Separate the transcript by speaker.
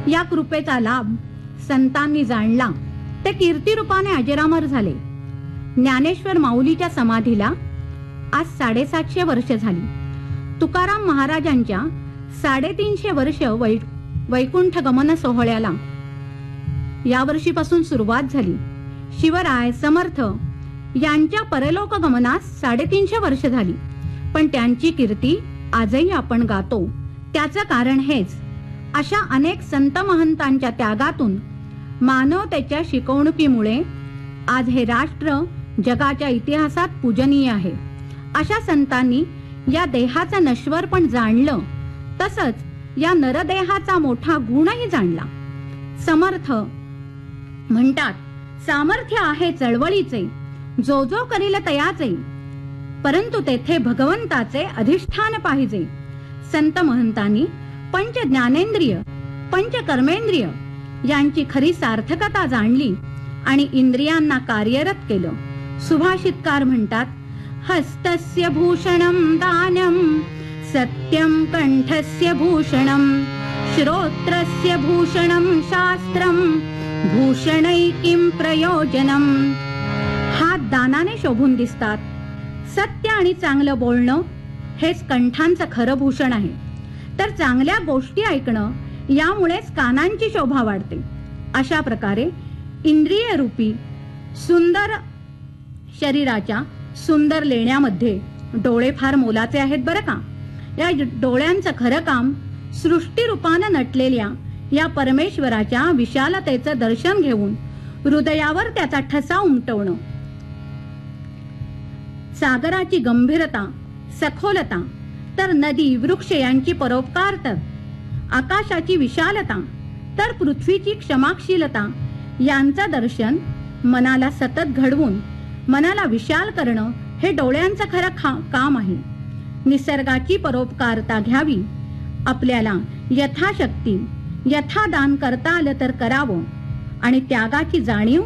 Speaker 1: या कृपेचा लाभ संतांनी जाणला ते कीर्तिरूपाने अजरामर झाले. ज्ञानेश्वर माऊलीच्या समाधीला आज 750 वर्ष झाली. तुकाराम महाराजांच्या 350 वर्ष वैकुंठ गमन सोहळ्याला यावर्षीपासून सुरुवात झाली. शिवराय समर्थ यांच्या परलोक गमनास 350 वर्ष झाली. पण त्यांची कीर्ती आजही आपण गातो. त्याचं कारण हेच, अशा अनेक संत महंतांच्या त्यागातून, मानवतेच्या शिकवणुकीमुळे आज हे राष्ट्र जगाच्या इतिहासात पूजनीय आहे. अशा संतांनी या देहाचं नश्वरपण जाणलं, तसंच या नरदेहाचा मोठा गुणही जाणला. समर्थ म्हणतात, सामर्थ्य आहे चळवळीचे, जो जो करील तयाचे, परंतु तेथे भगवंताचे अधिष्ठान पाहिजे. संत महंतांनी पंच ज्ञानेंद्रिय, पंच कर्मेंद्रिय यांची खरी सार्थकता जाणली आणि इंद्रियांना कार्यरत केलं. सुभाषितकार म्हणतात, हस्तस्य भूषणं दानं, सत्यं कंठस्य भूषणं, श्रोत्रस्य भूषणं शास्त्रं, भूषणै किं प्रयोजनम. हात दानाने शोभून दिसतात. सत्य आणि चांगलं बोलणं हेच कंठांचं खरं भूषण आहे. तर चांगल्या गोष्टी ऐकणं, यामुळेच कानांची शोभा वाढते. अशा प्रकारे इंद्रिय रूपी सुंदर शरीराच्या सुंदर लेण्यामध्ये डोळे फार मोलाचे आहेत बरं का. या डोळ्यांचं खरं काम सृष्टी रूपानं नटलेल्या या परमेश्वराच्या विशालतेचं दर्शन घेऊन हृदयावर त्याचा ठसा उमटवणं. सागराची गंभीरता, सखोलता, तर नदी वृक्ष यांची परोपकारता, आकाशाची विशालता, तर पृथ्वीची क्षमाशीलता यांचं दर्शन मनाला सतत घडवून मनाला विशाल करणं हे डोळ्यांचं खरं काम आहे. निसर्गाची परोपकारता घ्यावी. आपल्याला यथाशक्ती यथादान करता आलं तर करावं आणि त्यागाची जाणीव